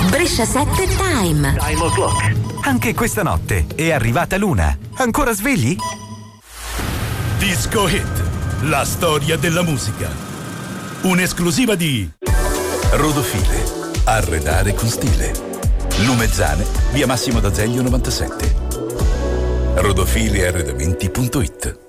Brescia 7 Time. Time o'clock. Anche questa notte è arrivata l'una. Ancora svegli? Disco Hit, la storia della musica. Un'esclusiva di Rodofile, arredare con stile. Lumezzane, via Massimo d'Azeglio 97. Rodofilearredamenti.it.